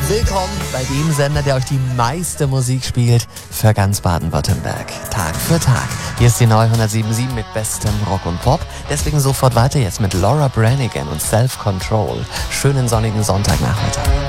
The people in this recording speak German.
Willkommen bei dem Sender, der euch die meiste Musik spielt für ganz Baden-Württemberg. Tag für Tag. Hier ist die neue 107.7 mit bestem Rock und Pop. Deswegen sofort weiter jetzt mit Laura Branigan und Self Control. Schönen sonnigen Sonntagnachmittag.